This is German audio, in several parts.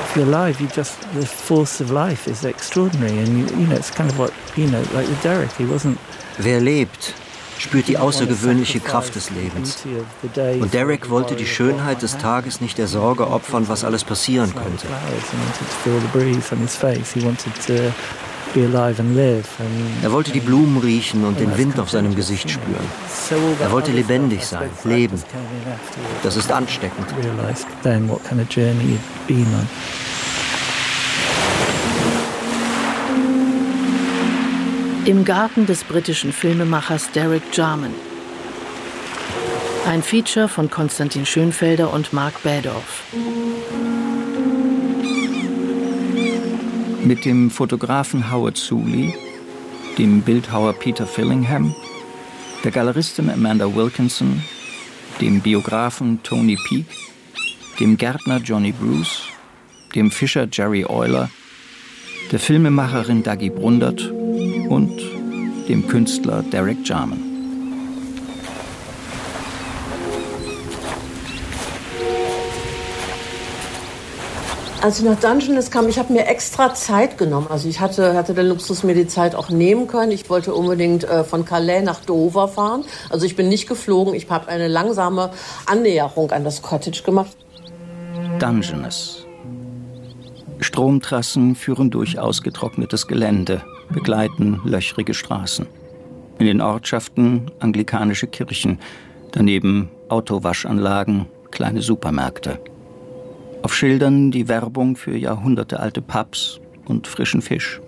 if you're alive, the force of life is extraordinary, and it's kind of what, like with Derek, he wasn't. Wer lebt, spürt die außergewöhnliche Kraft des Lebens. Und Derek wollte die Schönheit des Tages nicht der Sorge opfern, was alles passieren könnte. Er wollte die Blumen riechen und den Wind auf seinem Gesicht spüren. Er wollte lebendig sein, leben. Das ist ansteckend. Im Garten des britischen Filmemachers Derek Jarman. Ein Feature von Konstantin Schönfelder und Mark Bädorf. Mit dem Fotografen Howard Suley, dem Bildhauer Peter Fillingham, der Galeristin Amanda Wilkinson, dem Biografen Tony Peake, dem Gärtner Johnny Bruce, dem Fischer Jerry Euler, der Filmemacherin Daggy Brundert und dem Künstler Derek Jarman. Als ich nach Dungeness kam, ich habe mir extra Zeit genommen. Also ich hatte den Luxus, mir die Zeit auch nehmen können. Ich wollte unbedingt von Calais nach Dover fahren. Also ich bin nicht geflogen. Ich habe eine langsame Annäherung an das Cottage gemacht. Dungeness. Stromtrassen führen durch ausgetrocknetes Gelände, begleiten löchrige Straßen. In den Ortschaften anglikanische Kirchen, daneben Autowaschanlagen, kleine Supermärkte. Auf Schildern die Werbung für jahrhundertealte Pubs und frischen Fisch.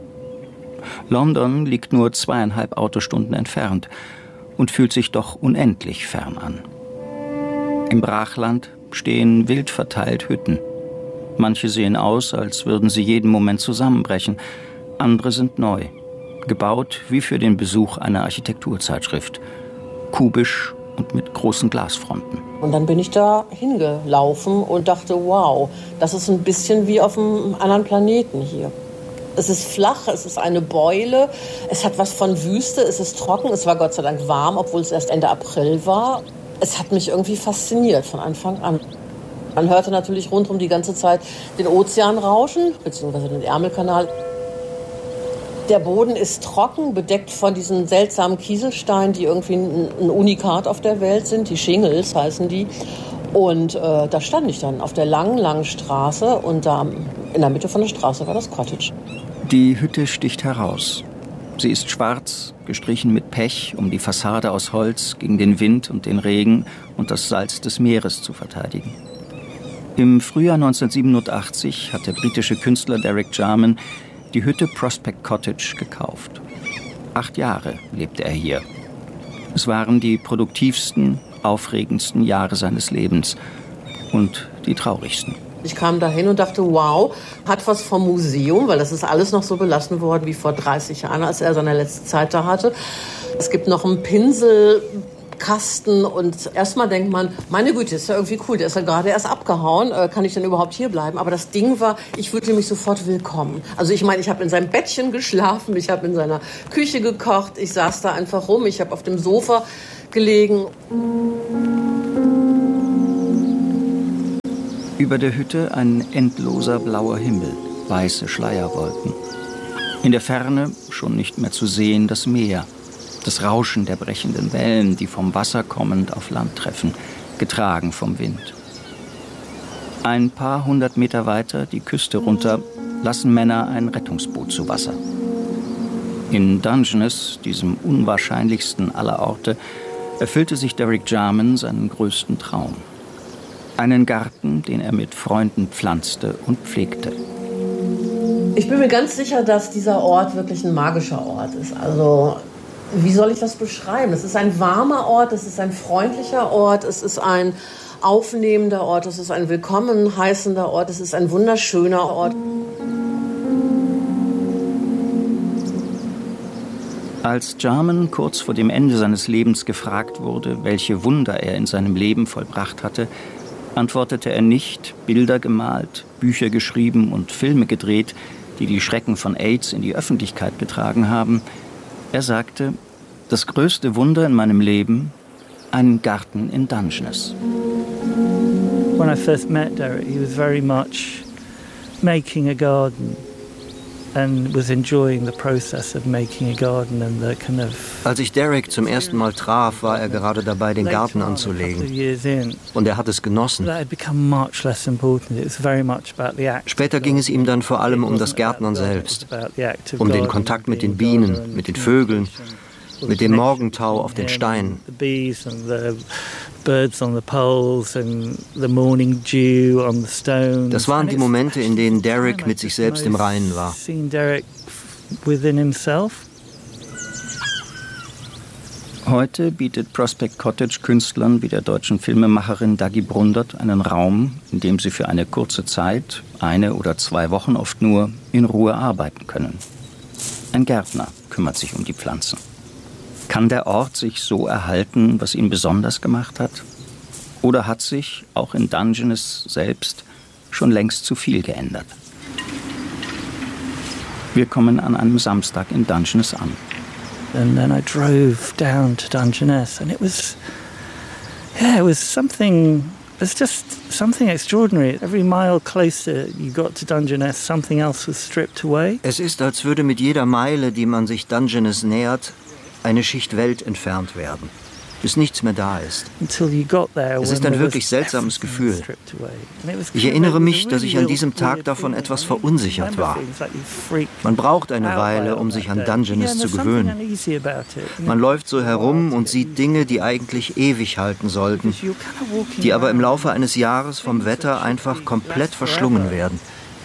London liegt nur 2,5 Autostunden entfernt und fühlt sich doch unendlich fern an. Im Brachland stehen wild verteilt Hütten. Manche sehen aus, als würden sie jeden Moment zusammenbrechen. Andere sind neu, gebaut wie für den Besuch einer Architekturzeitschrift. Kubisch und mit großen Glasfronten. Und dann bin ich da hingelaufen und dachte, wow, das ist ein bisschen wie auf einem anderen Planeten hier. Es ist flach, es ist eine Beule, es hat was von Wüste, es ist trocken, es war Gott sei Dank warm, obwohl es erst Ende April war. Es hat mich irgendwie fasziniert von Anfang an. Man hörte natürlich rundherum die ganze Zeit den Ozean rauschen, beziehungsweise den Ärmelkanal. Der Boden ist trocken, bedeckt von diesen seltsamen Kieselsteinen, die irgendwie ein Unikat auf der Welt sind. Die Shingles heißen die. Und da stand ich dann auf der langen, langen Straße und da in der Mitte von der Straße war das Cottage. Die Hütte sticht heraus. Sie ist schwarz, gestrichen mit Pech, um die Fassade aus Holz gegen den Wind und den Regen und das Salz des Meeres zu verteidigen. Im Frühjahr 1987 hat der britische Künstler Derek Jarman die Hütte Prospect Cottage gekauft. 8 Jahre lebte er hier. Es waren die produktivsten, aufregendsten Jahre seines Lebens und die traurigsten. Ich kam da hin und dachte, wow, hat was vom Museum, weil das ist alles noch so belassen worden wie vor 30 Jahren, als er seine letzte Zeit da hatte. Es gibt noch einen Pinselkasten und erstmal denkt man, meine Güte, ist ja irgendwie cool, der ist ja gerade erst abgehauen, kann ich denn überhaupt hier bleiben? Aber das Ding war, ich fühlte mich sofort willkommen. Also ich meine, ich habe in seinem Bettchen geschlafen, ich habe in seiner Küche gekocht, ich saß da einfach rum, ich habe auf dem Sofa gelegen. Über der Hütte ein endloser blauer Himmel, weiße Schleierwolken. In der Ferne, schon nicht mehr zu sehen, das Meer. Das Rauschen der brechenden Wellen, die vom Wasser kommend auf Land treffen, getragen vom Wind. Ein paar 100 Meter weiter, die Küste runter, lassen Männer ein Rettungsboot zu Wasser. In Dungeness, diesem unwahrscheinlichsten aller Orte, erfüllte sich Derek Jarman seinen größten Traum. Einen Garten, den er mit Freunden pflanzte und pflegte. Ich bin mir ganz sicher, dass dieser Ort wirklich ein magischer Ort ist. Also, wie soll ich das beschreiben? Es ist ein warmer Ort, es ist ein freundlicher Ort, es ist ein aufnehmender Ort, es ist ein willkommen heißender Ort, es ist ein wunderschöner Ort. Als Jarman kurz vor dem Ende seines Lebens gefragt wurde, welche Wunder er in seinem Leben vollbracht hatte, antwortete er nicht, Bilder gemalt, Bücher geschrieben und Filme gedreht, die die Schrecken von AIDS in die Öffentlichkeit getragen haben. Er sagte, das größte Wunder in meinem Leben, ein Garten in Dungeness. When I first met Derek, he was very much making a garden. Als ich Derek zum ersten Mal traf, war er gerade dabei, den Garten anzulegen. Und er hat es genossen. Später ging es ihm dann vor allem um das Gärtnern selbst, um den Kontakt mit den Bienen, mit den Vögeln, mit dem Morgentau auf den Steinen. Das waren die Momente, in denen Derek mit sich selbst im Reinen war. Heute bietet Prospect Cottage Künstlern wie der deutschen Filmemacherin Daggy Brundert einen Raum, in dem sie für eine kurze Zeit, 1 oder 2 Wochen oft nur, in Ruhe arbeiten können. Ein Gärtner kümmert sich um die Pflanzen. Kann der Ort sich so erhalten, was ihn besonders gemacht hat? Oder hat sich, auch in Dungeness selbst, schon längst zu viel geändert? Wir kommen an einem Samstag in Dungeness an. And then I drove down to Dungeness and it was just something extraordinary. Every mile closer you got to Dungeness, something else was stripped away. Es ist, als würde mit jeder Meile, die man sich Dungeness nähert, eine Schicht Welt entfernt werden, bis nichts mehr da ist. Es ist ein wirklich seltsames Gefühl. Ich erinnere mich, dass ich an diesem Tag davon etwas verunsichert war. Man braucht eine Weile, um sich an Dungeness zu gewöhnen. Man läuft so herum und sieht Dinge, die eigentlich ewig halten sollten, die aber im Laufe eines Jahres vom Wetter einfach komplett verschlungen werden.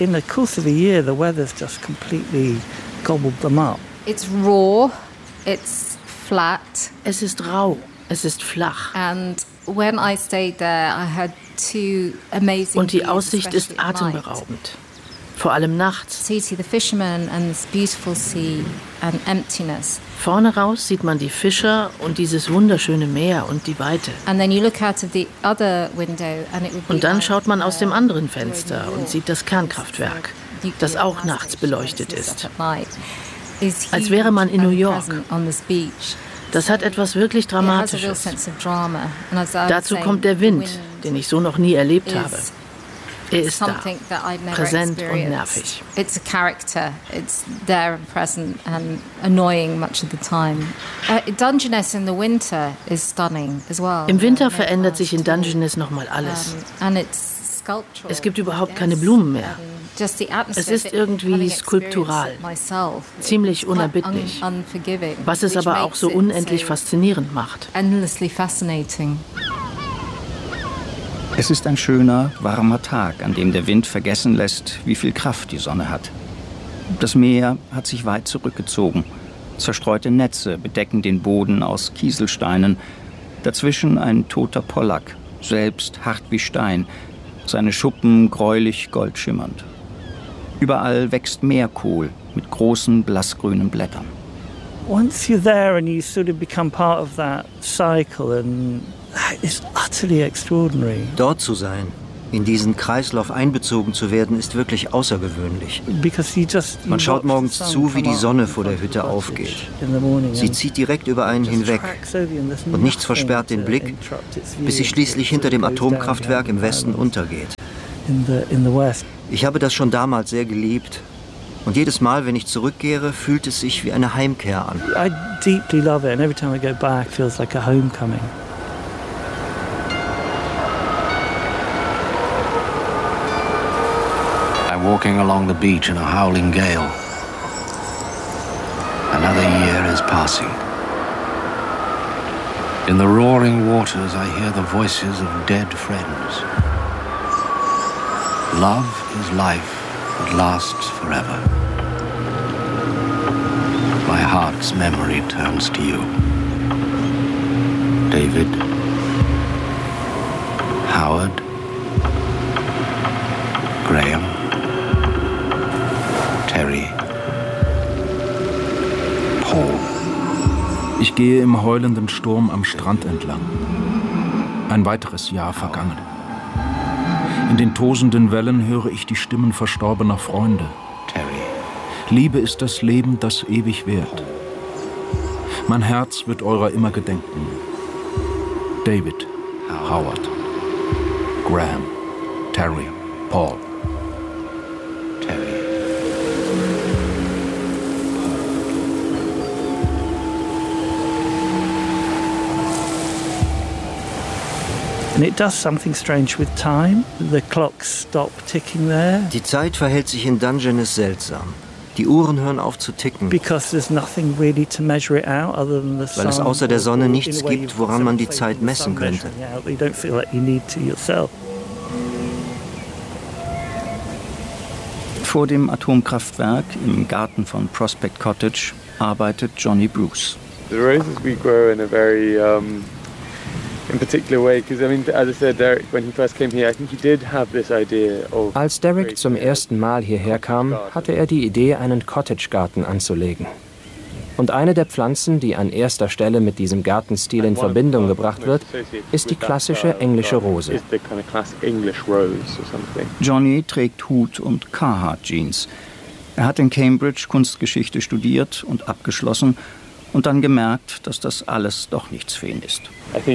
It's raw, it's flat. Es ist rau. Es ist flach. Und die Aussicht ist atemberaubend. Vor allem nachts. Vorne raus sieht man die Fischer und dieses wunderschöne Meer und die Weite. Und dann schaut man aus dem anderen Fenster und sieht das Kernkraftwerk, das auch nachts beleuchtet ist. Als wäre man in New York. Das hat etwas wirklich Dramatisches. Dazu kommt der Wind, den ich so noch nie erlebt habe. Er ist da, präsent und nervig. Im Winter verändert sich in Dungeness nochmal alles. Es gibt überhaupt keine Blumen mehr. Es ist irgendwie skulptural, ziemlich unerbittlich, was es aber auch so unendlich faszinierend macht. Es ist ein schöner, warmer Tag, an dem der Wind vergessen lässt, wie viel Kraft die Sonne hat. Das Meer hat sich weit zurückgezogen. Zerstreute Netze bedecken den Boden aus Kieselsteinen. Dazwischen ein toter Pollack, selbst hart wie Stein, seine Schuppen gräulich goldschimmernd. Überall wächst Meerkohl mit großen blassgrünen Blättern. Once you're there and you sort of become part of that cycle, and it's utterly extraordinary. Dort zu sein, in diesen Kreislauf einbezogen zu werden, ist wirklich außergewöhnlich. Man schaut morgens zu, wie die Sonne vor der Hütte aufgeht. Sie zieht direkt über einen hinweg und nichts versperrt den Blick, bis sie schließlich hinter dem Atomkraftwerk im Westen untergeht. Ich habe das schon damals sehr geliebt. Und jedes Mal, wenn ich zurückkehre, fühlt es sich wie eine Heimkehr an. I deeply love it, and every time I go back, it feels like a homecoming. I'm walking along the beach in a howling gale. Another year is passing. In the roaring waters, I hear the voices of dead friends. Love is life that lasts forever. My heart's memory turns to you. David, Howard, Graham, Terry, Paul. Ich gehe im heulenden Sturm am Strand entlang. Ein weiteres Jahr vergangen. In den tosenden Wellen höre ich die Stimmen verstorbener Freunde. Liebe ist das Leben, das ewig währt. Mein Herz wird eurer immer gedenken. David, Howard, Graham, Terry, Paul. Die Zeit verhält sich in Dungeness seltsam. Die Uhren hören auf zu ticken, weil es außer der Sonne nichts gibt, woran man die Zeit messen könnte. Vor dem Atomkraftwerk im Garten von Prospect Cottage arbeitet Johnny Bruce. The roses we grow in a very in particular way, because I mean, as I said, Derek, when he first came here, I think he did have this idea of. Als Derek zum ersten Mal hierher kam, hatte er die Idee, einen Cottage-Garten anzulegen. Und eine der Pflanzen, die an erster Stelle mit diesem Gartenstil in Verbindung gebracht wird, ist die klassische englische Rose. Johnny trägt Hut und Carhartt-Jeans. Er hat in Cambridge Kunstgeschichte studiert und abgeschlossen und dann gemerkt, dass das alles doch nichts für ihn ist.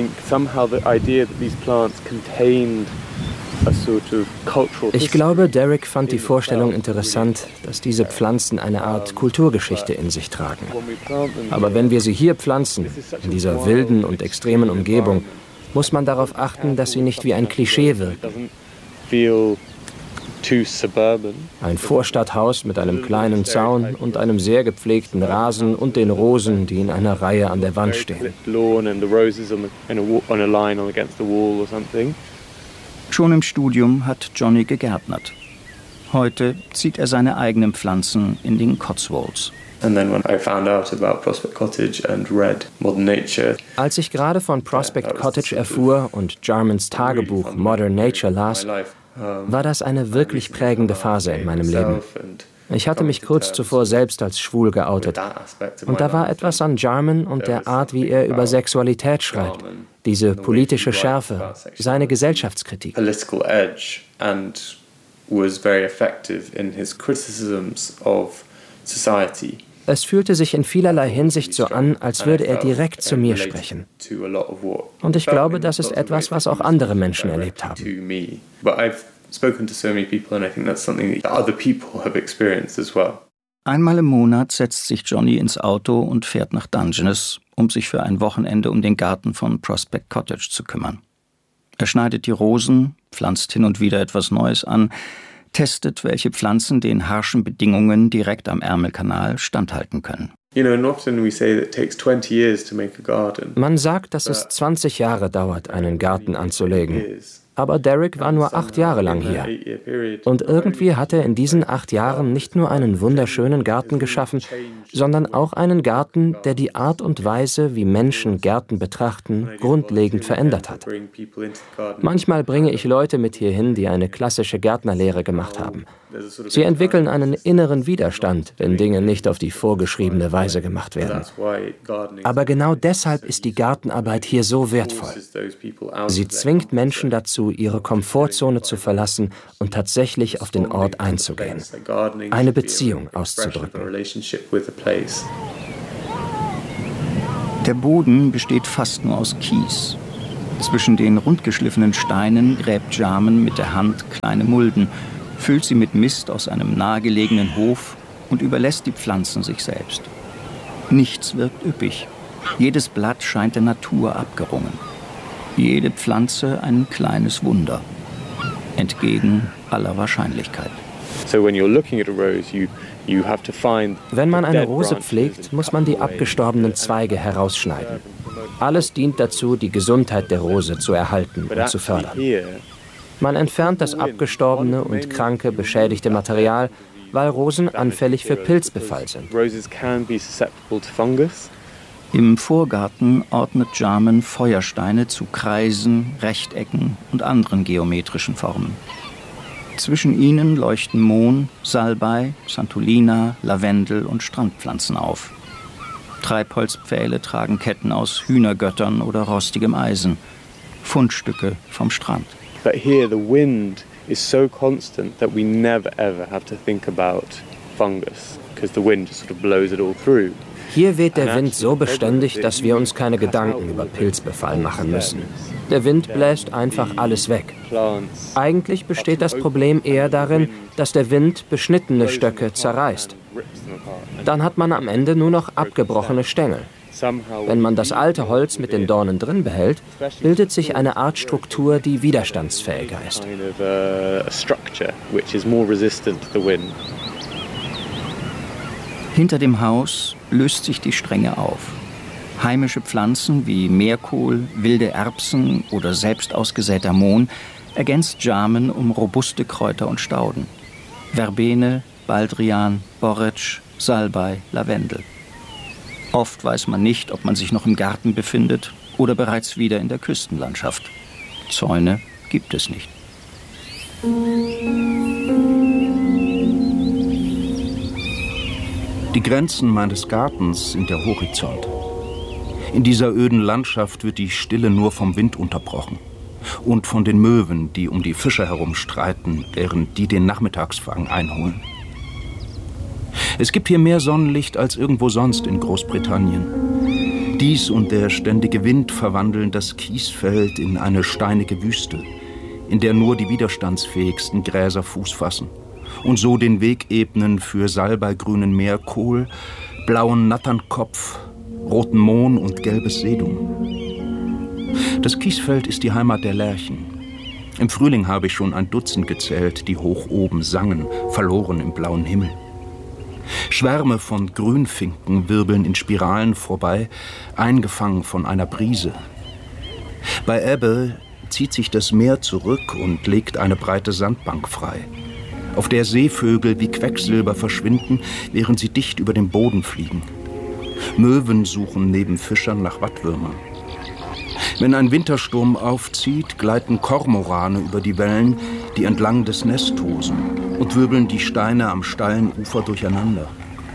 Ich glaube, Derek fand die Vorstellung interessant, dass diese Pflanzen eine Art Kulturgeschichte in sich tragen. Aber wenn wir sie hier pflanzen, in dieser wilden und extremen Umgebung, muss man darauf achten, dass sie nicht wie ein Klischee wirken. Ein Vorstadthaus mit einem kleinen Zaun und einem sehr gepflegten Rasen und den Rosen, die in einer Reihe an der Wand stehen. Schon im Studium hat Johnny gegärtnert. Heute zieht er seine eigenen Pflanzen in den Cotswolds. Als ich gerade von Prospect Cottage erfuhr und Jarmans Tagebuch Modern Nature las, war das eine wirklich prägende Phase in meinem Leben. Ich hatte mich kurz zuvor selbst als schwul geoutet. Und da war etwas an Jarman und der Art, wie er über Sexualität schreibt. Diese politische Schärfe, seine Gesellschaftskritik. Es fühlte sich in vielerlei Hinsicht so an, als würde er direkt zu mir sprechen. Und ich glaube, das ist etwas, was auch andere Menschen erlebt haben. Einmal im Monat setzt sich Johnny ins Auto und fährt nach Dungeness, um sich für ein Wochenende um den Garten von Prospect Cottage zu kümmern. Er schneidet die Rosen, pflanzt hin und wieder etwas Neues an, testet, welche Pflanzen den harschen Bedingungen direkt am Ärmelkanal standhalten können. Man sagt, dass es 20 Jahre dauert, einen Garten anzulegen. Aber Derek war nur 8 Jahre lang hier. Und irgendwie hat er in diesen 8 Jahren nicht nur einen wunderschönen Garten geschaffen, sondern auch einen Garten, der die Art und Weise, wie Menschen Gärten betrachten, grundlegend verändert hat. Manchmal bringe ich Leute mit hierhin, die eine klassische Gärtnerlehre gemacht haben. Sie entwickeln einen inneren Widerstand, wenn Dinge nicht auf die vorgeschriebene Weise gemacht werden. Aber genau deshalb ist die Gartenarbeit hier so wertvoll. Sie zwingt Menschen dazu, ihre Komfortzone zu verlassen und tatsächlich auf den Ort einzugehen, eine Beziehung auszudrücken. Der Boden besteht fast nur aus Kies. Zwischen den rundgeschliffenen Steinen gräbt Jarman mit der Hand kleine Mulden, füllt sie mit Mist aus einem nahegelegenen Hof und überlässt die Pflanzen sich selbst. Nichts wirkt üppig. Jedes Blatt scheint der Natur abgerungen. Jede Pflanze ein kleines Wunder. Entgegen aller Wahrscheinlichkeit. Wenn man eine Rose pflegt, muss man die abgestorbenen Zweige herausschneiden. Alles dient dazu, die Gesundheit der Rose zu erhalten und zu fördern. Man entfernt das abgestorbene und kranke, beschädigte Material, weil Rosen anfällig für Pilzbefall sind. Im Vorgarten ordnet Jarman Feuersteine zu Kreisen, Rechtecken und anderen geometrischen Formen. Zwischen ihnen leuchten Mohn, Salbei, Santolina, Lavendel und Strandpflanzen auf. Treibholzpfähle tragen Ketten aus Hühnergöttern oder rostigem Eisen, Fundstücke vom Strand. But here the wind is so constant that we never ever have to think about fungus, because the wind just sort of blows it all through. Hier weht der Wind so beständig, dass wir uns keine Gedanken über Pilzbefall machen müssen. Der Wind bläst einfach alles weg. Eigentlich besteht das Problem eher darin, dass der Wind beschnittene Stöcke zerreißt. Dann hat man am Ende nur noch abgebrochene Stängel. Wenn man das alte Holz mit den Dornen drin behält, bildet sich eine Art Struktur, die widerstandsfähiger ist. Hinter dem Haus löst sich die Strenge auf. Heimische Pflanzen wie Meerkohl, wilde Erbsen oder selbst ausgesäter Mohn ergänzt Jarmen um robuste Kräuter und Stauden. Verbene, Baldrian, Borretsch, Salbei, Lavendel. Oft weiß man nicht, ob man sich noch im Garten befindet oder bereits wieder in der Küstenlandschaft. Zäune gibt es nicht. Die Grenzen meines Gartens sind der Horizont. In dieser öden Landschaft wird die Stille nur vom Wind unterbrochen und von den Möwen, die um die Fische herum streiten, während die den Nachmittagsfang einholen. Es gibt hier mehr Sonnenlicht als irgendwo sonst in Großbritannien. Dies und der ständige Wind verwandeln das Kiesfeld in eine steinige Wüste, in der nur die widerstandsfähigsten Gräser Fuß fassen und so den Weg ebnen für salbeigrünen Meerkohl, blauen Natternkopf, roten Mohn und gelbes Sedum. Das Kiesfeld ist die Heimat der Lerchen. Im Frühling habe ich schon ein Dutzend gezählt, die hoch oben sangen, verloren im blauen Himmel. Schwärme von Grünfinken wirbeln in Spiralen vorbei, eingefangen von einer Brise. Bei Ebbe zieht sich das Meer zurück und legt eine breite Sandbank frei, auf der Seevögel wie Quecksilber verschwinden, während sie dicht über den Boden fliegen. Möwen suchen neben Fischern nach Wattwürmern. Wenn ein Wintersturm aufzieht, gleiten Kormorane über die Wellen, die entlang des Nest tosen und wirbeln die Steine am steilen Ufer durcheinander.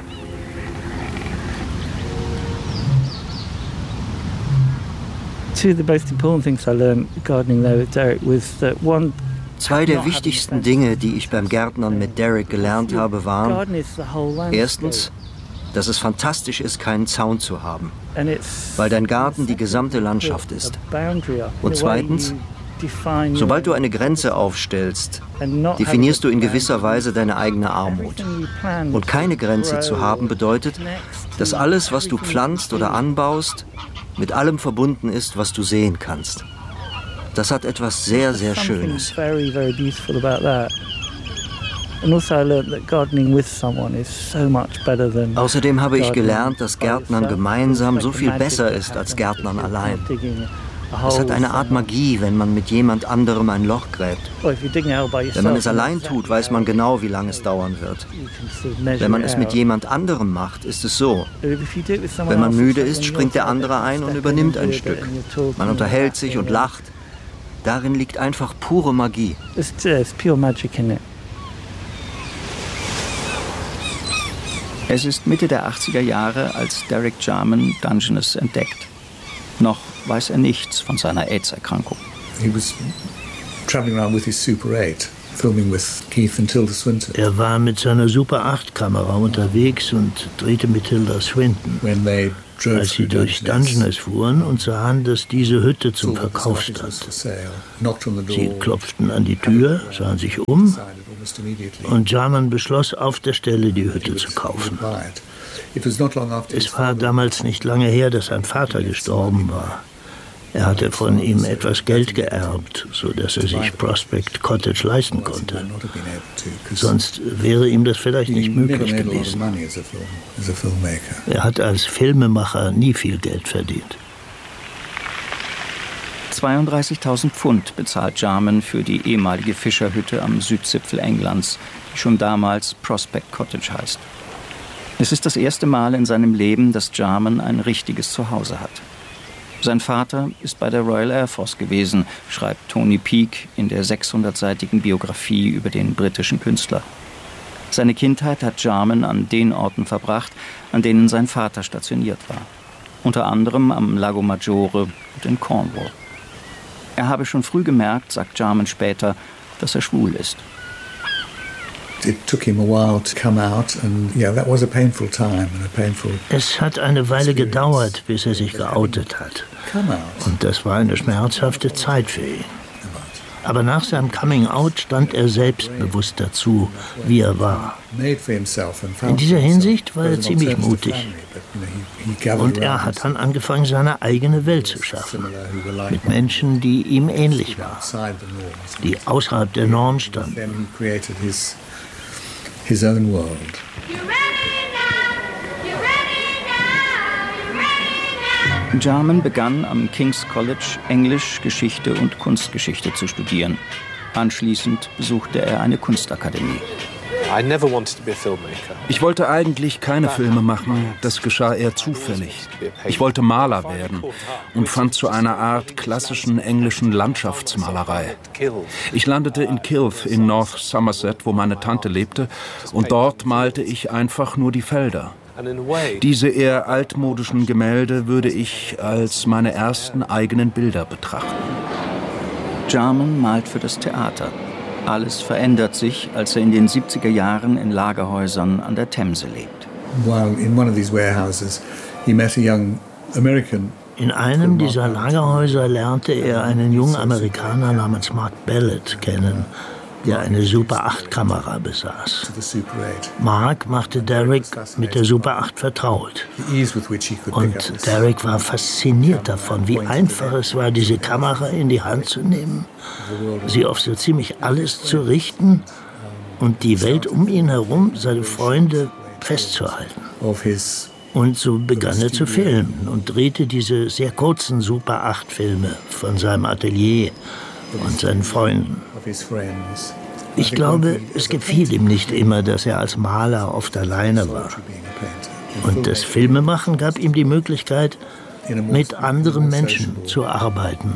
Zwei der wichtigsten Dinge, die ich beim Gärtnern mit Derek gelernt habe, waren: Erstens, dass es fantastisch ist, keinen Zaun zu haben, weil dein Garten die gesamte Landschaft ist. Und zweitens, sobald du eine Grenze aufstellst, definierst du in gewisser Weise deine eigene Armut. Und keine Grenze zu haben bedeutet, dass alles, was du pflanzt oder anbaust, mit allem verbunden ist, was du sehen kannst. Das hat etwas sehr, sehr Schönes. Außerdem habe ich gelernt, dass Gärtnern gemeinsam so viel besser ist als Gärtnern allein. Es hat eine Art Magie, wenn man mit jemand anderem ein Loch gräbt. Wenn man es allein tut, weiß man genau, wie lange es dauern wird. Wenn man es mit jemand anderem macht, ist es so: Wenn man müde ist, springt der andere ein und übernimmt ein Stück. Man unterhält sich und lacht. Darin liegt einfach pure Magie. Es ist Mitte der 80er Jahre, als Derek Jarman Dungeness entdeckt. Noch weiß er nichts von seiner AIDS-Erkrankung. Er war mit seiner Super 8-Kamera unterwegs und drehte mit Tilda Swinton. Als sie durch Dungeness fuhren und sahen, dass diese Hütte zum Verkauf stand. Sie klopften an die Tür, sahen sich um und Jarman beschloss, auf der Stelle die Hütte zu kaufen. Es war damals nicht lange her, dass sein Vater gestorben war. Er hatte von ihm etwas Geld geerbt, sodass er sich Prospect Cottage leisten konnte. Sonst wäre ihm das vielleicht nicht möglich gewesen. Er hat als Filmemacher nie viel Geld verdient. 32.000 Pfund bezahlt Jarman für die ehemalige Fischerhütte am Südzipfel Englands, die schon damals Prospect Cottage heißt. Es ist das erste Mal in seinem Leben, dass Jarman ein richtiges Zuhause hat. Sein Vater ist bei der Royal Air Force gewesen, schreibt Tony Peake in der 600-seitigen Biografie über den britischen Künstler. Seine Kindheit hat Jarman an den Orten verbracht, an denen sein Vater stationiert war. Unter anderem am Lago Maggiore und in Cornwall. Er habe schon früh gemerkt, sagt Jarman später, dass er schwul ist. Es hat eine Weile gedauert, bis er sich geoutet hat. Und das war eine schmerzhafte Zeit für ihn. Aber nach seinem Coming-out stand er selbstbewusst dazu, wie er war. In dieser Hinsicht war er ziemlich mutig. Und er hat dann angefangen, seine eigene Welt zu schaffen. Mit Menschen, die ihm ähnlich waren. Die außerhalb der Norm standen. Jarman begann am King's College Englisch, Geschichte und Kunstgeschichte zu studieren. Anschließend besuchte er eine Kunstakademie. Ich wollte eigentlich keine Filme machen, das geschah eher zufällig. Ich wollte Maler werden und fand zu einer Art klassischen englischen Landschaftsmalerei. Ich landete in Kilf in North Somerset, wo meine Tante lebte, und dort malte ich einfach nur die Felder. Diese eher altmodischen Gemälde würde ich als meine ersten eigenen Bilder betrachten. Jarman malt für das Theater. Alles verändert sich, als er in den 70er Jahren in Lagerhäusern an der Themse lebt. In einem dieser Lagerhäuser lernte er einen jungen Amerikaner namens Mark Ballett kennen, der eine Super 8-Kamera besaß. Mark machte Derek mit der Super 8 vertraut. Und Derek war fasziniert davon, wie einfach es war, diese Kamera in die Hand zu nehmen, sie auf so ziemlich alles zu richten und die Welt um ihn herum, seine Freunde, festzuhalten. Und so begann er zu filmen und drehte diese sehr kurzen Super 8-Filme von seinem Atelier und seinen Freunden. Ich glaube, es gefiel ihm nicht immer, dass er als Maler oft alleine war. Und das Filmemachen gab ihm die Möglichkeit, mit anderen Menschen zu arbeiten.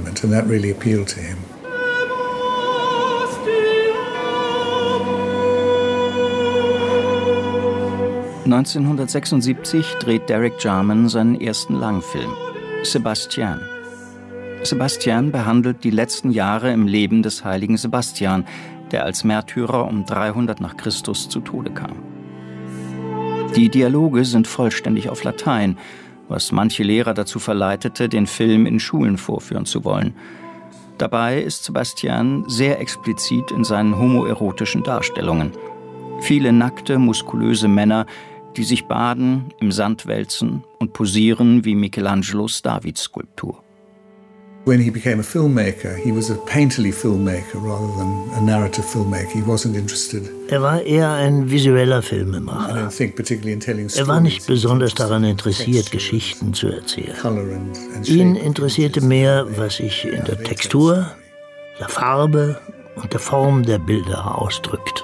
1976 dreht Derek Jarman seinen ersten Langfilm, Sebastian. Sebastian behandelt die letzten Jahre im Leben des heiligen Sebastian, der als Märtyrer um 300 nach Christus zu Tode kam. Die Dialoge sind vollständig auf Latein, was manche Lehrer dazu verleitete, den Film in Schulen vorführen zu wollen. Dabei ist Sebastian sehr explizit in seinen homoerotischen Darstellungen. Viele nackte, muskulöse Männer, die sich baden, im Sand wälzen und posieren wie Michelangelos Davidsskulptur. When he became a filmmaker, he was a painterly filmmaker rather than a narrative filmmaker. He wasn't interested. Er war eher ein visueller Filmemacher. Er war nicht besonders daran interessiert, Geschichten zu erzählen. Ihn interessierte mehr, was sich in der Textur, der Farbe und der Form der Bilder ausdrückt.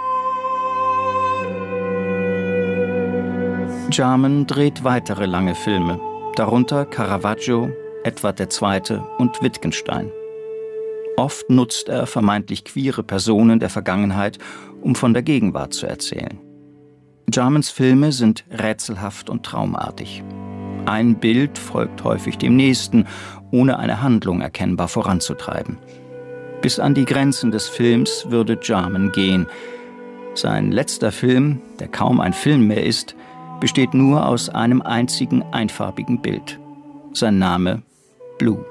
Jarman dreht weitere lange Filme, darunter Caravaggio, Edward II. Und Wittgenstein. Oft nutzt er vermeintlich queere Personen der Vergangenheit, um von der Gegenwart zu erzählen. Jarmans Filme sind rätselhaft und traumartig. Ein Bild folgt häufig dem nächsten, ohne eine Handlung erkennbar voranzutreiben. Bis an die Grenzen des Films würde Jarman gehen. Sein letzter Film, der kaum ein Film mehr ist, besteht nur aus einem einzigen einfarbigen Bild. Sein Name Blue.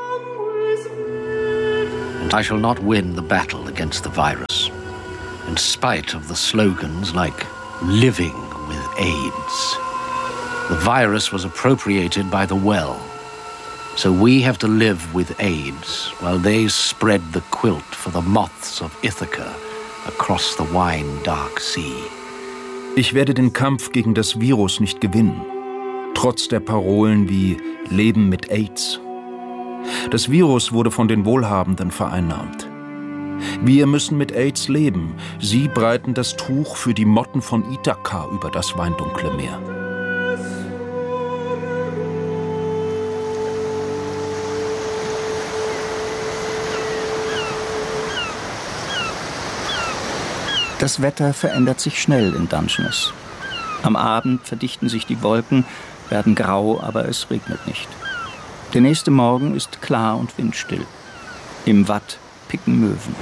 And I shall not win the battle against the virus, in spite of the slogans like living with AIDS. The virus was appropriated by the well, so we have to live with AIDS while they spread the quilt for the moths of Ithaca across the wine-dark sea. Ich werde den Kampf gegen das Virus nicht gewinnen, trotz der Parolen wie Leben mit AIDS. Das Virus wurde von den Wohlhabenden vereinnahmt. Wir müssen mit AIDS leben. Sie breiten das Tuch für die Motten von Ithaka über das weindunkle Meer. Das Wetter verändert sich schnell in Dungeness. Am Abend verdichten sich die Wolken, werden grau, aber es regnet nicht. Der nächste Morgen ist klar und windstill. Im Watt picken Möwen.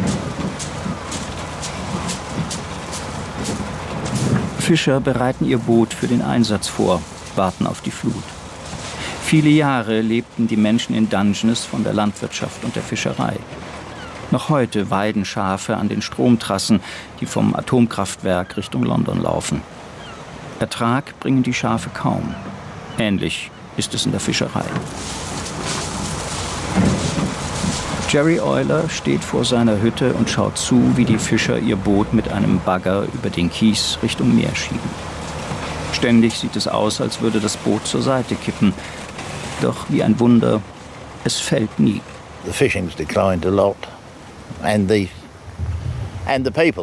Fischer bereiten ihr Boot für den Einsatz vor, warten auf die Flut. Viele Jahre lebten die Menschen in Dungeness von der Landwirtschaft und der Fischerei. Noch heute weiden Schafe an den Stromtrassen, die vom Atomkraftwerk Richtung London laufen. Ertrag bringen die Schafe kaum. Ähnlich ist es in der Fischerei. Jerry Euler steht vor seiner Hütte und schaut zu, wie die Fischer ihr Boot mit einem Bagger über den Kies Richtung Meer schieben. Ständig sieht es aus, als würde das Boot zur Seite kippen. Doch wie ein Wunder, es fällt nie. The fishing's declined a lot, and the people.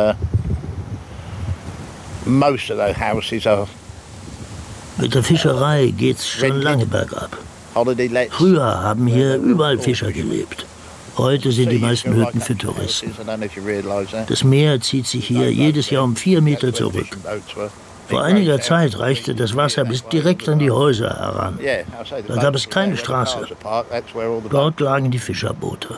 Most of the houses are. Mit der Fischerei geht's schon lange bergab. Früher haben hier überall Fischer gelebt. Heute sind die meisten Hütten für Touristen. Das Meer zieht sich hier jedes Jahr um 4 Meter zurück. Vor einiger Zeit reichte das Wasser bis direkt an die Häuser heran. Da gab es keine Straße. Dort lagen die Fischerboote.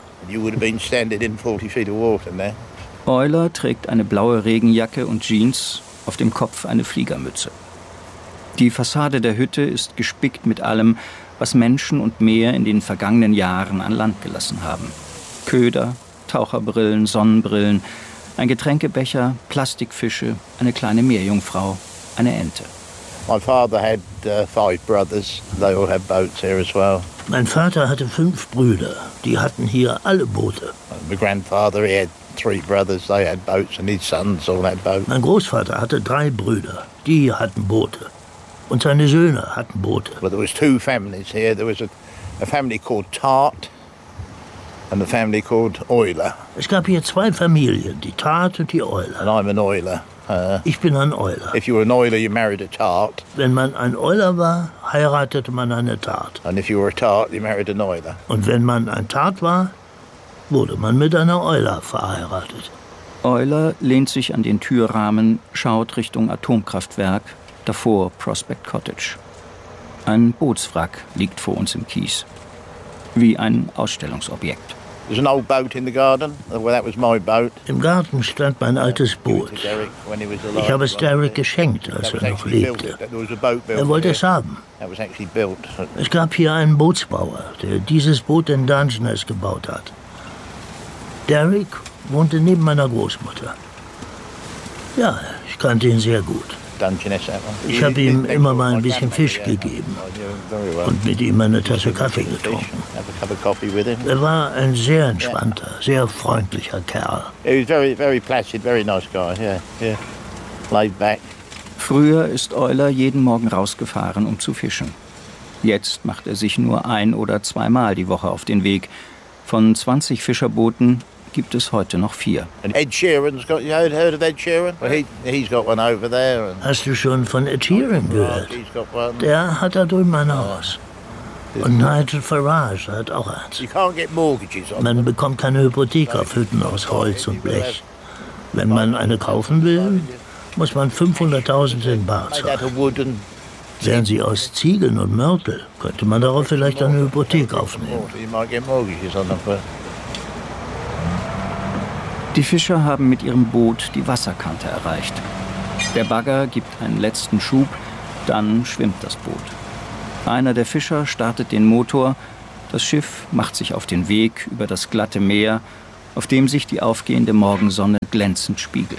Euler trägt eine blaue Regenjacke und Jeans, auf dem Kopf eine Fliegermütze. Die Fassade der Hütte ist gespickt mit allem, was Menschen und Meer in den vergangenen Jahren an Land gelassen haben. Köder, Taucherbrillen, Sonnenbrillen, ein Getränkebecher, Plastikfische, eine kleine Meerjungfrau, eine Ente. My father had 5 brothers. They all had boats here as well. Mein Vater hatte 5 Brüder. Die hatten hier alle Boote. My grandfather, he had 3 brothers. They had boats, and his sons all had boats. Mein Großvater hatte 3 Brüder. Die hatten Boote. Und seine Söhne hatten Boote. Well, there was 2 families here. There was a family called Tart and a family called Euler. Es gab hier 2 Familien, die Tart und die Euler. And I'm an Euler. Ich bin ein Euler. If you were an Euler, you married a Tart. Wenn man ein Euler war, heiratete man eine Tart. And if you were a Tart, you married an Euler. Und wenn man ein Tart war, wurde man mit einer Euler verheiratet. Euler lehnt sich an den Türrahmen, schaut Richtung Atomkraftwerk, davor Prospect Cottage. Ein Bootswrack liegt vor uns im Kies. Wie ein Ausstellungsobjekt. There's an old boat in the garden. Well, that was my boat. Im Garten stand mein altes Boot. Ich habe es Derek geschenkt, als er noch lebte. Er wollte es haben. Es gab hier einen Bootsbauer, der dieses Boot in Dungeness gebaut hat. Derek wohnte neben meiner Großmutter. Ja, ich kannte ihn sehr gut. Ich habe ihm immer mal ein bisschen Fisch gegeben und mit ihm eine Tasse Kaffee getrunken. Er war ein sehr entspannter, sehr freundlicher Kerl. Früher ist Euler jeden Morgen rausgefahren, um zu fischen. Jetzt macht er sich nur 1- oder 2-mal die Woche auf den Weg. Von 20 Fischerbooten gibt es heute noch 4. Ed Sheeran's got, you heard of Ed Sheeran? Well, he's got one over there. Hast du schon von Ed Sheeran gehört? Der hat da drüben ein Haus. Und Nigel Farage hat auch eins. Man bekommt keine Hypothek auf Hütten aus Holz und Blech. Wenn man eine kaufen will, muss man 500.000 in Bar zahlen. Wären sie aus Ziegeln und Mörtel, könnte man darauf vielleicht eine Hypothek aufnehmen. Die Fischer haben mit ihrem Boot die Wasserkante erreicht. Der Bagger gibt einen letzten Schub, dann schwimmt das Boot. Einer der Fischer startet den Motor, das Schiff macht sich auf den Weg über das glatte Meer, auf dem sich die aufgehende Morgensonne glänzend spiegelt.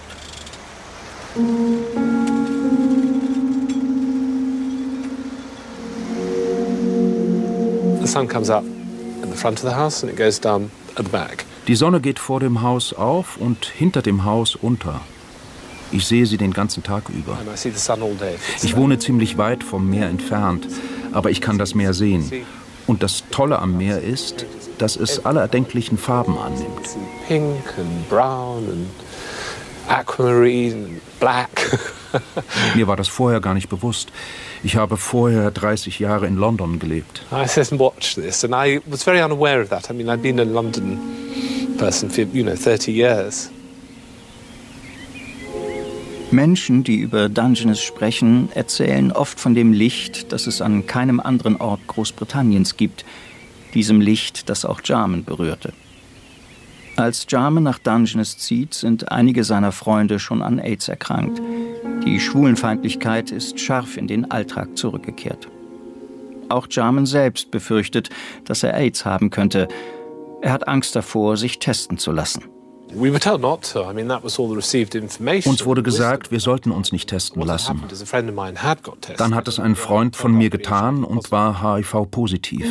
The sun comes up at the front of the house and it goes down at the back. Die Sonne geht vor dem Haus auf und hinter dem Haus unter. Ich sehe sie den ganzen Tag über. Ich wohne ziemlich weit vom Meer entfernt, aber ich kann das Meer sehen. Und das Tolle am Meer ist, dass es alle erdenklichen Farben annimmt. Pink and brown and aquamarine and black. Mir war das vorher gar nicht bewusst. Ich habe vorher 30 Jahre in London gelebt. I sat and watched this and I was very unaware of that. I mean, I'd been in London person for, 30 years. Menschen, die über Dungeness sprechen, erzählen oft von dem Licht, das es an keinem anderen Ort Großbritanniens gibt. Diesem Licht, das auch Jarman berührte. Als Jarman nach Dungeness zieht, sind einige seiner Freunde schon an AIDS erkrankt. Die Schwulenfeindlichkeit ist scharf in den Alltag zurückgekehrt. Auch Jarman selbst befürchtet, dass er AIDS haben könnte. Er hat Angst davor, sich testen zu lassen. Uns wurde gesagt, wir sollten uns nicht testen lassen. Dann hat es ein Freund von mir getan und war HIV-positiv.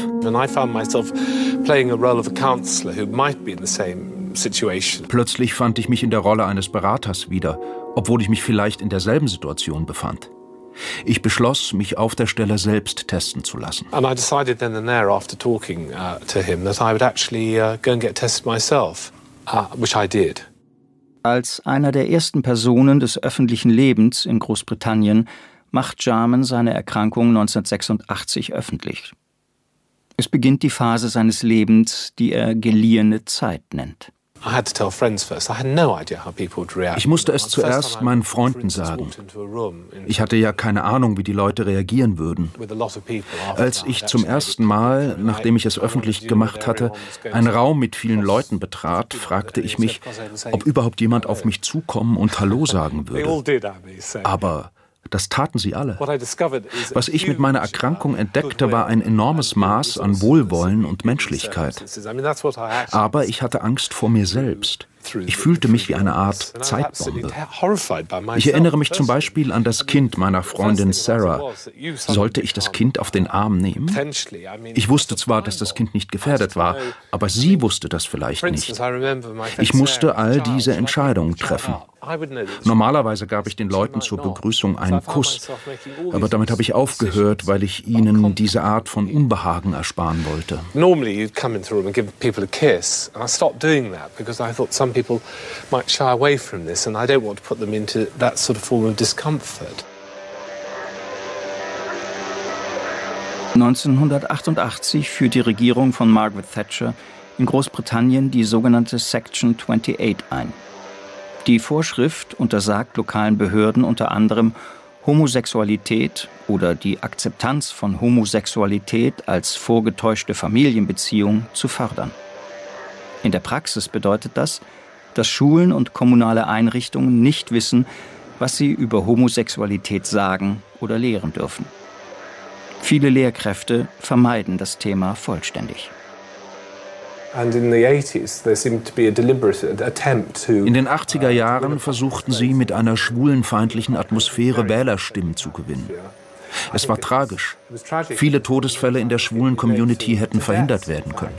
Plötzlich fand ich mich in der Rolle eines Beraters wieder, obwohl ich mich vielleicht in derselben Situation befand. Ich beschloss, mich auf der Stelle selbst testen zu lassen. And I decided then and there, after talking to him, that I would actually go and get tested myself, which I did. Als einer der ersten Personen des öffentlichen Lebens in Großbritannien macht Jarman seine Erkrankung 1986 öffentlich. Es beginnt die Phase seines Lebens, die er geliehene Zeit nennt. Ich musste es zuerst meinen Freunden sagen. Ich hatte ja keine Ahnung, wie die Leute reagieren würden. Als ich zum ersten Mal, nachdem ich es öffentlich gemacht hatte, einen Raum mit vielen Leuten betrat, fragte ich mich, ob überhaupt jemand auf mich zukommen und Hallo sagen würde. Aber das taten sie alle. Was ich mit meiner Erkrankung entdeckte, war ein enormes Maß an Wohlwollen und Menschlichkeit. Aber ich hatte Angst vor mir selbst. Ich fühlte mich wie eine Art Zeitbombe. Ich erinnere mich zum Beispiel an das Kind meiner Freundin Sarah. Sollte ich das Kind auf den Arm nehmen? Ich wusste zwar, dass das Kind nicht gefährdet war, aber sie wusste das vielleicht nicht. Ich musste all diese Entscheidungen treffen. Normalerweise gab ich den Leuten zur Begrüßung einen Kuss, aber damit habe ich aufgehört, weil ich ihnen diese Art von Unbehagen ersparen wollte. Normally you'd come into a room and give people a kiss, and I stopped doing that because I thought some people might shy away from this, and I don't want to put them into that sort of form of discomfort. 1988 führt die Regierung von Margaret Thatcher in Großbritannien die sogenannte Section 28 ein. Die Vorschrift untersagt lokalen Behörden unter anderem, Homosexualität oder die Akzeptanz von Homosexualität als vorgetäuschte Familienbeziehung zu fördern. In der Praxis bedeutet das, dass Schulen und kommunale Einrichtungen nicht wissen, was sie über Homosexualität sagen oder lehren dürfen. Viele Lehrkräfte vermeiden das Thema vollständig. In den 80er Jahren versuchten sie, mit einer schwulenfeindlichen Atmosphäre Wählerstimmen zu gewinnen. Es war tragisch. Viele Todesfälle in der schwulen Community hätten verhindert werden können.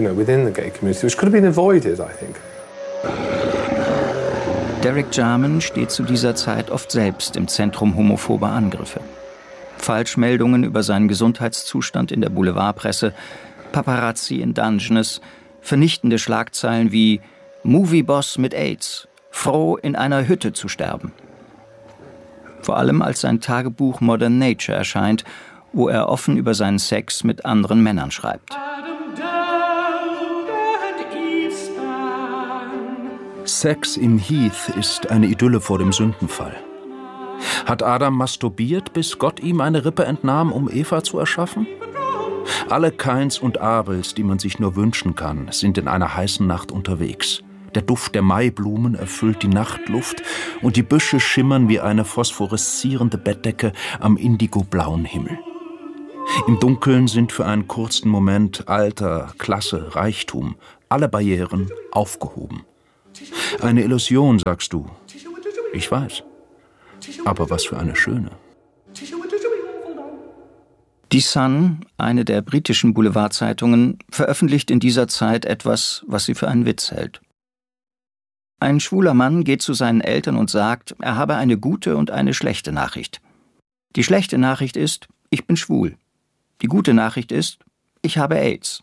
Derek Jarman steht zu dieser Zeit oft selbst im Zentrum homophober Angriffe. Falschmeldungen über seinen Gesundheitszustand in der Boulevardpresse, Paparazzi in Dungeness, vernichtende Schlagzeilen wie Movieboss mit AIDS, froh in einer Hütte zu sterben. Vor allem als sein Tagebuch Modern Nature erscheint, wo er offen über seinen Sex mit anderen Männern schreibt. Sex im Heath ist eine Idylle vor dem Sündenfall. Hat Adam masturbiert, bis Gott ihm eine Rippe entnahm, um Eva zu erschaffen? Alle Kains und Abels, die man sich nur wünschen kann, sind in einer heißen Nacht unterwegs. Der Duft der Maiblumen erfüllt die Nachtluft und die Büsche schimmern wie eine phosphoreszierende Bettdecke am indigoblauen Himmel. Im Dunkeln sind für einen kurzen Moment Alter, Klasse, Reichtum, alle Barrieren aufgehoben. Eine Illusion, sagst du. Ich weiß. Aber was für eine schöne. Die Sun, eine der britischen Boulevardzeitungen, veröffentlicht in dieser Zeit etwas, was sie für einen Witz hält. Ein schwuler Mann geht zu seinen Eltern und sagt, er habe eine gute und eine schlechte Nachricht. Die schlechte Nachricht ist, ich bin schwul. Die gute Nachricht ist, ich habe AIDS.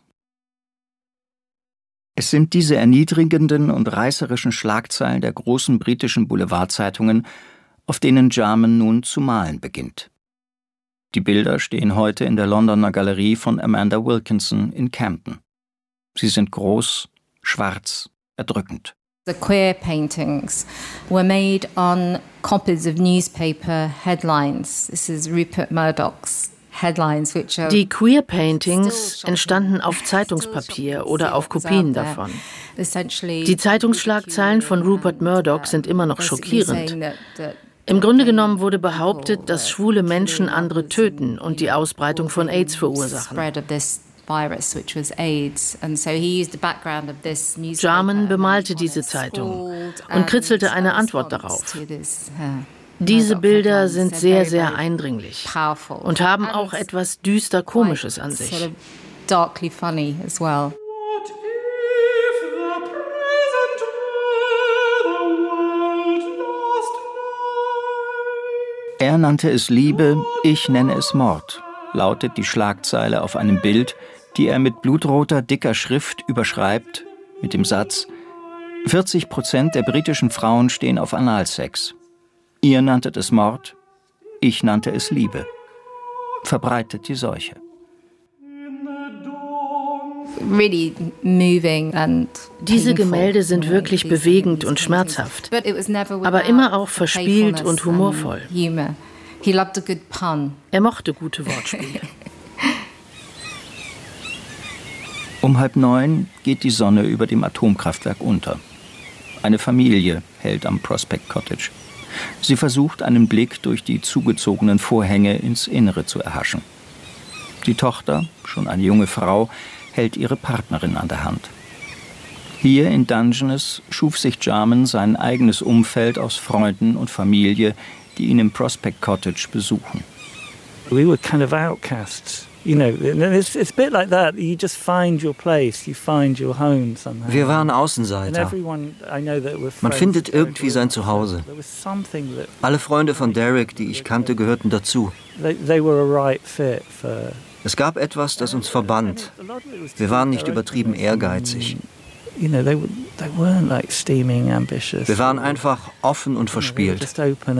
Es sind diese erniedrigenden und reißerischen Schlagzeilen der großen britischen Boulevardzeitungen, auf denen Jarman nun zu malen beginnt. Die Bilder stehen heute in der Londoner Galerie von Amanda Wilkinson in Camden. Sie sind groß, schwarz, erdrückend. The queer paintings were made on copies of newspaper headlines. This is Rupert Murdoch's headlines, which are Die Queer Paintings entstanden auf Zeitungspapier oder auf Kopien davon. Die Zeitungsschlagzeilen von Rupert Murdoch sind immer noch schockierend. Im Grunde genommen wurde behauptet, dass schwule Menschen andere töten und die Ausbreitung von AIDS verursachen. Jarman bemalte diese Zeitung und kritzelte eine Antwort darauf. Diese Bilder sind sehr, sehr eindringlich und haben auch etwas düster Komisches an sich. Er nannte es Liebe, ich nenne es Mord, lautet die Schlagzeile auf einem Bild, die er mit blutroter, dicker Schrift überschreibt, mit dem Satz: 40% der britischen Frauen stehen auf Analsex. Ihr nanntet es Mord, ich nannte es Liebe. Verbreitet die Seuche. Diese Gemälde sind wirklich bewegend und schmerzhaft, aber immer auch verspielt und humorvoll. Er mochte gute Wortspiele. Um 8:30 geht die Sonne über dem Atomkraftwerk unter. Eine Familie hält am Prospect Cottage. Sie versucht, einen Blick durch die zugezogenen Vorhänge ins Innere zu erhaschen. Die Tochter, schon eine junge Frau, hält ihre Partnerin an der Hand. Hier in Dungeness schuf sich Jarman sein eigenes Umfeld aus Freunden und Familie, die ihn im Prospect Cottage besuchen. We were kind of outcasts. You know, it's a bit like that. You just find your place, you find your home somehow. Wir waren Außenseiter. Man findet irgendwie sein Zuhause. Alle Freunde von Derek, die ich kannte, gehörten dazu. Es gab etwas, das uns verband. Wir waren nicht übertrieben ehrgeizig. Wir waren einfach offen und verspielt.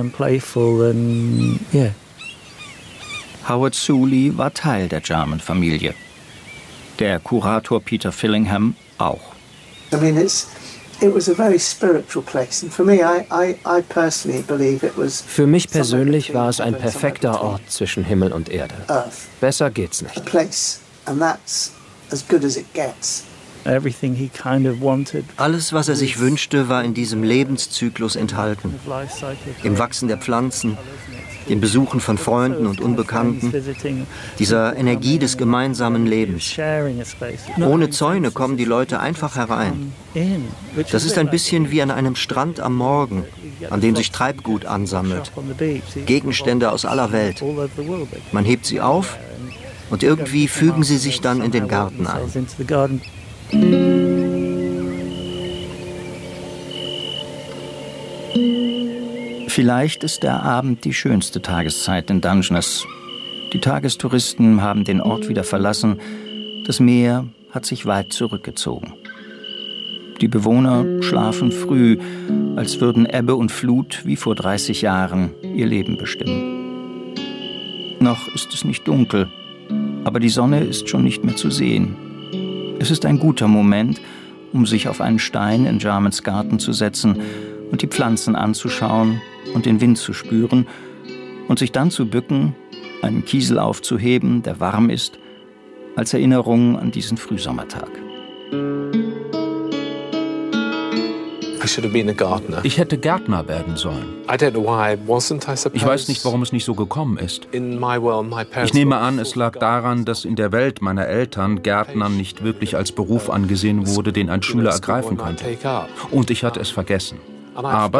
Howard Suley war Teil der Jarman-Familie. Der Kurator Peter Fillingham auch. Für mich persönlich war es ein perfekter Ort zwischen Himmel und Erde. Besser geht's nicht. Alles, was er sich wünschte, war in diesem Lebenszyklus enthalten. Im Wachsen der Pflanzen, dem Besuchen von Freunden und Unbekannten, dieser Energie des gemeinsamen Lebens. Ohne Zäune kommen die Leute einfach herein. Das ist ein bisschen wie an einem Strand am Morgen, an dem sich Treibgut ansammelt. Gegenstände aus aller Welt. Man hebt sie auf und irgendwie fügen sie sich dann in den Garten ein. Vielleicht ist der Abend die schönste Tageszeit in Dungeness. Die Tagestouristen haben den Ort wieder verlassen. Das Meer hat sich weit zurückgezogen. Die Bewohner schlafen früh, als würden Ebbe und Flut wie vor 30 Jahren ihr Leben bestimmen. Noch ist es nicht dunkel, aber die Sonne ist schon nicht mehr zu sehen. Es ist ein guter Moment, um sich auf einen Stein in Jarmans Garten zu setzen und die Pflanzen anzuschauen und den Wind zu spüren und sich dann zu bücken, einen Kiesel aufzuheben, der warm ist, als Erinnerung an diesen Frühsommertag. Ich hätte Gärtner werden sollen. Ich weiß nicht, warum es nicht so gekommen ist. Ich nehme an, es lag daran, dass in der Welt meiner Eltern Gärtnern nicht wirklich als Beruf angesehen wurde, den ein Schüler ergreifen könnte. Und ich hatte es vergessen. Aber